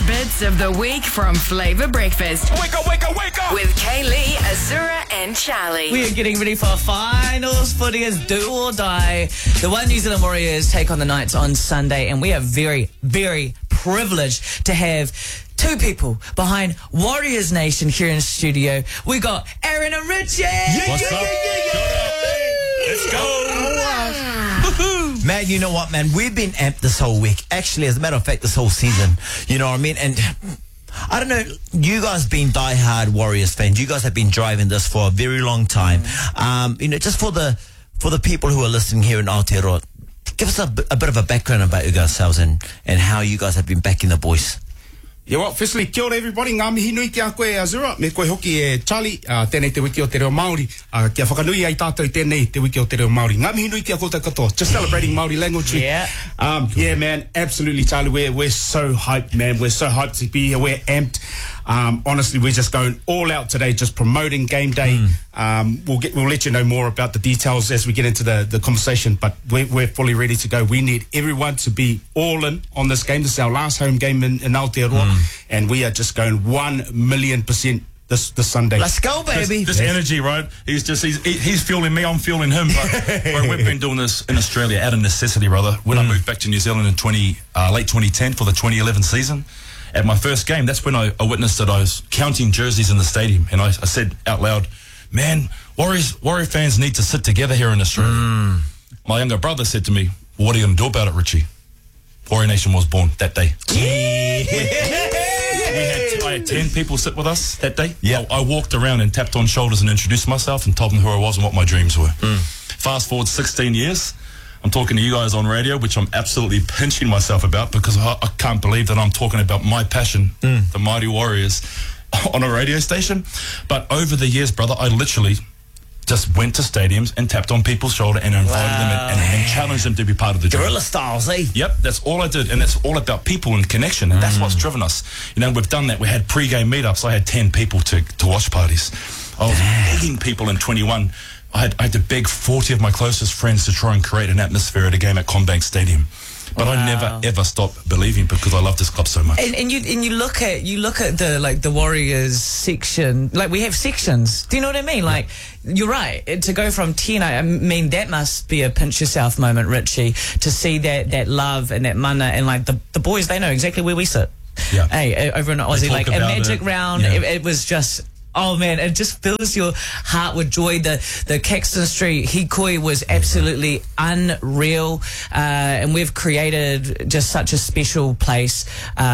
best bits of the week from Flavour Breakfast. Wake up, wake up, wake up! With Kaylee, Azura and Charlie. We are getting ready for finals. Footy is do or die. The One New Zealand Warriors take on the Knights on Sunday, and we are very, very privileged to have two people behind Warriors Nation here in the studio. We got Aaron and Richie. What's up? Let's go! Man, you know what, man? We've been amped this whole week. Actually, as a matter of fact, this whole season. You know what I mean? And I don't know, you guys been diehard Warriors fans. You guys have been driving this for a very long time. You know, just for the people who are listening here in Aotearoa, give us a bit of a background about you guys and how you guys have been backing the boys. Yeah, well, firstly, kia ora everybody, ngā mihi nui ki a koe Azura, me koe hoki e Charlie, tēnei te wiki o te reo Māori, kia whakanui ai tātou tēnei te wiki o te reo Māori. Ngā mihi nui ki a koutou katoa, just celebrating Māori language. Yeah. Yeah, man, absolutely, Charlie, we're so hyped, man. We're so hyped to be here. We're amped. Honestly, we're just going all out today, just promoting game day. We'll let you know more about the details as we get into the conversation, but we're fully ready to go. We need everyone to be all in on this game. This is our last home game in Aotearoa, and we are just going 1,000,000% this Sunday. Let's go, baby. This energy, right? He's fueling me, I'm fueling him. But we've been doing this in Australia out of necessity, brother. When I moved back to New Zealand in late 2010 for the 2011 season, at my first game, that's when I witnessed that I was counting jerseys in the stadium, and I said out loud, man, Warrior fans need to sit together here in Australia. My younger brother said to me, well, what are you going to do about it, Richie? Warrior Nation was born that day. I had 10 people sit with us that day. Yeah. I walked around and tapped on shoulders and introduced myself and told them who I was and what my dreams were. Fast forward 16 years, I'm talking to you guys on radio, which I'm absolutely pinching myself about because I can't believe that I'm talking about my passion, the Mighty Warriors, on a radio station. But over the years, brother, I literally just went to stadiums and tapped on people's shoulder and invited them and challenged them to be part of the journey. Guerrilla styles, eh? Yep, that's all I did, and it's all about people and connection, and that's what's driven us. You know, we've done that. We had pre-game meetups. I had 10 people to watch parties. I was begging people in 21. I had to beg 40 of my closest friends to try and create an atmosphere at a game at CommBank Stadium. But I never ever stopped believing because I love this club so much. And you look at the Warriors section, like we have sections. Do you know what I mean? Like you're right. To go from 10, I mean that must be a pinch yourself moment, Richie, to see that love and that mana and like the boys, they know exactly where we sit. Yeah. Hey, over in Aussie, like a magic round. Yeah. It was just. Oh man, it just fills your heart with joy. The Caxton Street Hikoi was absolutely unreal, and we've created just such a special place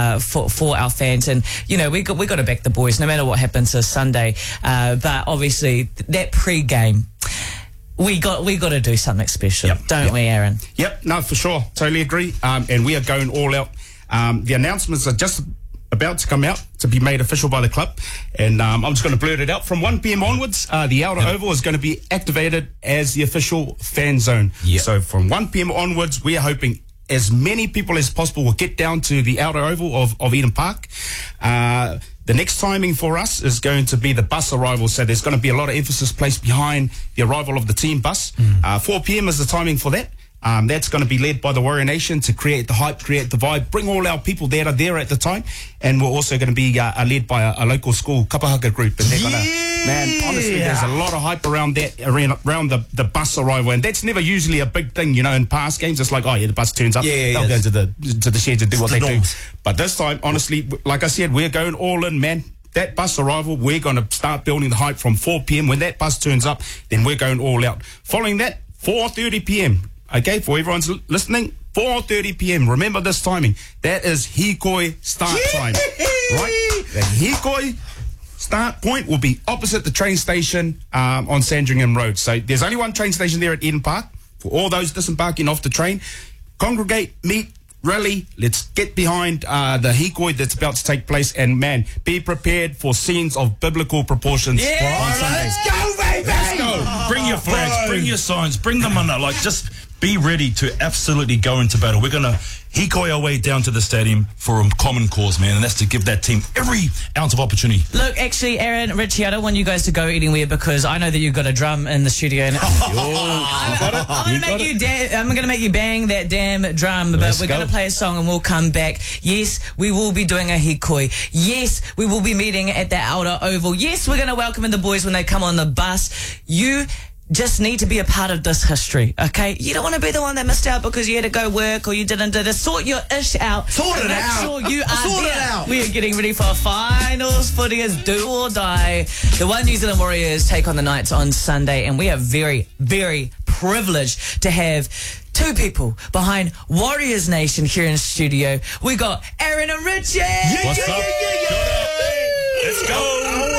for our fans. And you know we got to back the boys no matter what happens this Sunday. But obviously that pre-game, we got to do something special, don't we, Aaron? Yep, no, for sure, totally agree. And we are going all out. The announcements are just about to come out to be made official by the club, and I'm just going to blurt it out. From 1 p.m. onwards, the Outer Oval is going to be activated as the official fan zone. So from 1 p.m. onwards, we are hoping as many people as possible will get down to the Outer Oval of Eden Park. The next timing for us is going to be the bus arrival, so there's going to be a lot of emphasis placed behind the arrival of the team bus. 4 p.m. is the timing for that. That's going to be led by the Warrior Nation to create the hype, create the vibe, bring all our people that are there at the time, and we're also going to be led by a local school, Kapahaka group, and they're going to, man, honestly, there's a lot of hype around that, around the bus arrival, and that's never usually a big thing, you know, in past games. It's like, oh yeah, the bus turns up, they'll go to the sheds and do what they do. But this time, honestly, like I said, we're going all in, man. That bus arrival, we're going to start building the hype from 4 p.m. When that bus turns up, then we're going all out. Following that, 4:30 p.m. Okay, for everyone's listening, 4:30 p.m. Remember this timing. That is Hikoi start time. Right? The Hikoi start point will be opposite the train station on Sandringham Road. So there's only one train station there at Eden Park. For all those disembarking off the train, congregate, meet, rally. Let's get behind the Hikoi that's about to take place. And man, be prepared for scenes of biblical proportions on Sunday. Let's go, baby! Let's go. Bring your flags, bring your signs, bring them on. Like, just be ready to absolutely go into battle. We're going to hikoi our way down to the stadium for a common cause, man, and that's to give that team every ounce of opportunity. Look, actually, Aaron, Richie, I don't want you guys to go anywhere because I know that you've got a drum in the studio. And I'm going to make you bang that damn drum, but we're going to play a song and we'll come back. Yes, we will be doing a hikoi. Yes, we will be meeting at the Outer Oval. Yes, we're going to welcome in the boys when they come on the bus. You just need to be a part of this history, okay? You don't want to be the one that missed out because you had to go work or you didn't do this. Sort your ish out. Sort it out. Sure you are Sort there. it out. We are getting ready for finals footy as do or die. The One New Zealand Warriors take on the Knights on Sunday, and we are very, very privileged to have two people behind Warriors Nation here in the studio. We got Aaron and Richie. What's up? Let's go.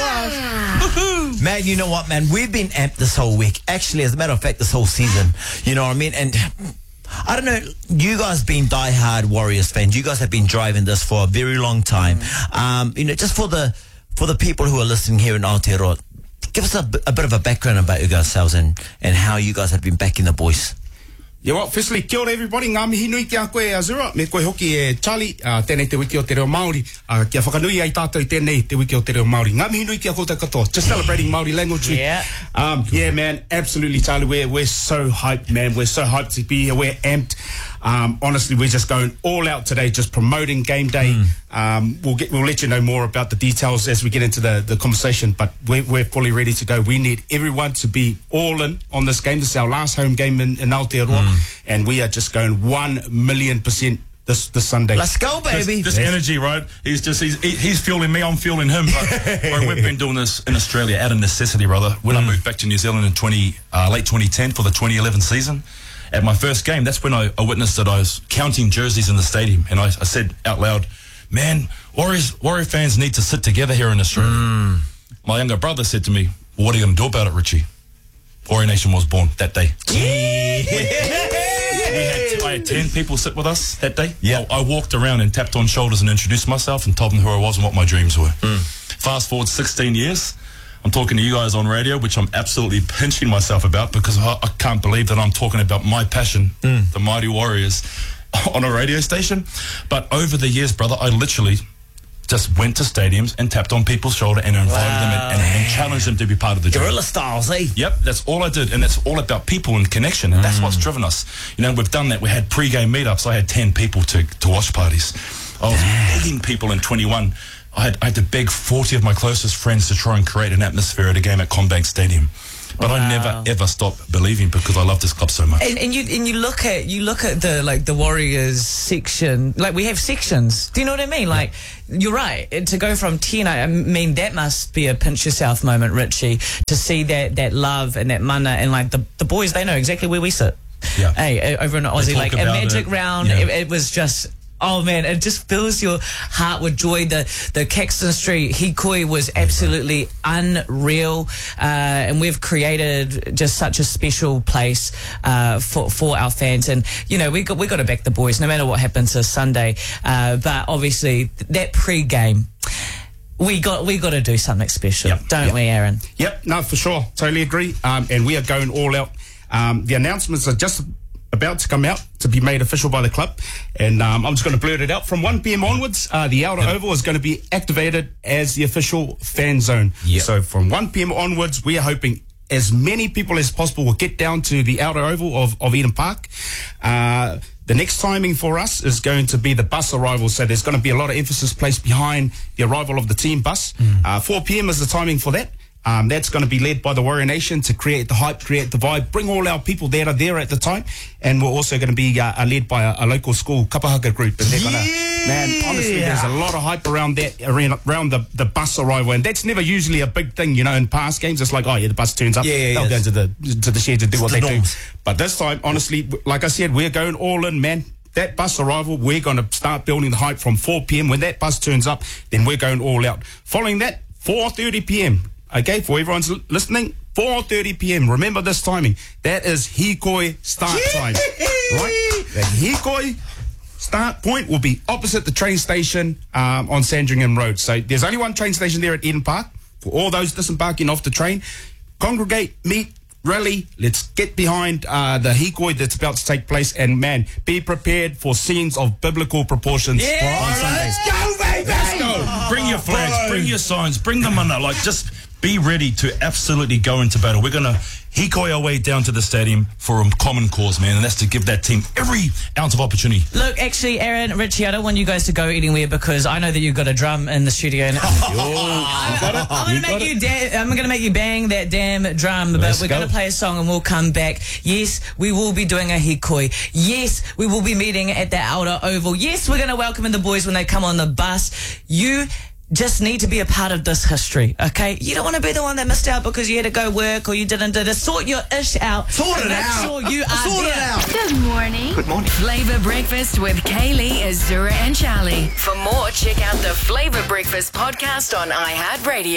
Man, you know what, man? We've been amped this whole week. Actually, as a matter of fact, this whole season. You know what I mean? And I don't know, you guys being diehard Warriors fans, you guys have been driving this for a very long time. You know, just for the people who are listening here in Aotearoa, give us a bit of a background about yourselves and how you guys have been backing the boys. Yeah, well, firstly, kia ora everybody, ngā mihi nui ki a koe Azura, me koe hoki e Charlie, tēnei te wiki o te reo Māori, kia whakanui ai tātou tēnei te wiki o te reo Māori. Ngā mihi nui ki a koutou katoa, just celebrating Māori language week. Yeah. Yeah, man, absolutely, Charlie, we're so hyped, man, we're so hyped to be here, we're amped. Honestly, we're just going all out today, just promoting game day. We'll let you know more about the details as we get into the conversation, but we're fully ready to go. We need everyone to be all in on this game. This is our last home game in Aotearoa, and we are just going 1,000,000% this Sunday. Let's go, baby. This energy, right? He's fueling me, I'm fueling him. Bro, we've been doing this in Australia out of necessity, brother. When I moved back to New Zealand in late 2010 for the 2011 season, at my first game, that's when I witnessed that I was counting jerseys in the stadium, and I said out loud, man, Warrior fans need to sit together here in Australia. My younger brother said to me, well, what are you going to do about it, Richie? Warrior Nation was born that day. I had 10 people sit with us that day. Yeah. I walked around and tapped on shoulders and introduced myself and told them who I was and what my dreams were. Fast forward 16 years, I'm talking to you guys on radio, which I'm absolutely pinching myself about because I can't believe that I'm talking about my passion, the Mighty Warriors, on a radio station. But over the years, brother, I literally just went to stadiums and tapped on people's shoulder and invited them and challenged them to be part of the Guerrilla styles, eh? Yep, that's all I did, and that's all about people and connection, and that's what's driven us. You know, we've done that. We had pre-game meetups. I had 10 people to watch parties. I was begging people in 21. I had to beg 40 of my closest friends to try and create an atmosphere at a game at Combank Stadium. But I never ever stopped believing because I love this club so much. And you look at the Warriors section. Like, we have sections. Do you know what I mean? Like, you're right. To go from 10, I mean, that must be a pinch yourself moment, Richie, to see that love and that mana, and like the boys, they know exactly where we sit. Yeah. Hey, over in Aussie, like a magic round, yeah. it was just. Oh man, it just fills your heart with joy. The Caxton Street hikoi was absolutely unreal, and we've created just such a special place for our fans. And you know, we got to back the boys no matter what happens this Sunday. But obviously, that pre-game, we got to do something special, don't we, Aaron? Yep, no, for sure, totally agree. And we are going all out. The announcements are just about to come out to be made official by the club, and I'm just going to blurt it out. From 1 p.m. onwards, the Outer Oval is going to be activated as the official fan zone. So from 1 p.m. onwards, we are hoping as many people as possible will get down to the Outer Oval of Eden Park. The next timing for us is going to be the bus arrival, so there's going to be a lot of emphasis placed behind the arrival of the team bus. 4 p.m. is the timing for that. That's going to be led by the Warrior Nation to create the hype, create the vibe, bring all our people that are there at the time. And we're also going to be led by a local school, Kapahaka group. And they're going to, man, honestly, there's a lot of hype around that, around the bus arrival. And that's never usually a big thing, you know, in past games. It's like, oh, yeah, the bus turns up. They'll go to the shed to do what they do. But this time, honestly, like I said, we're going all in, man. That bus arrival, we're going to start building the hype from 4 p.m. When that bus turns up, then we're going all out. Following that, 4:30 p.m. Okay, for everyone's listening, 4:30 p.m. Remember this timing. That is hikoi start time. Right? The hikoi start point will be opposite the train station on Sandringham Road. So there's only one train station there at Eden Park. For all those disembarking off the train, congregate, meet, rally. Let's get behind the hikoi that's about to take place, and man, be prepared for scenes of biblical proportions. On Sunday. Let's go, baby! Let's go. Bring your flags, bring your signs, bring them on. Like, just be ready to absolutely go into battle. We're going to hikoi our way down to the stadium for a common cause, man, and that's to give that team every ounce of opportunity. Look, actually, Aaron, Richie, I don't want you guys to go anywhere because I know that you've got a drum in the studio. And I'm going to make you bang that damn drum, but we're going to play a song and we'll come back. Yes, we will be doing a hikoi. Yes, we will be meeting at the Outer Oval. Yes, we're going to welcome in the boys when they come on the bus. You just need to be a part of this history, okay? You don't want to be the one that missed out because you had to go work or you didn't do this. Sort your ish out. Sort it out. Make sure you are Sort there. it out. Good morning. Good morning. Flavor Breakfast with Kaylee, Azura, and Charlie. For more, check out the Flavor Breakfast podcast on iHeartRadio.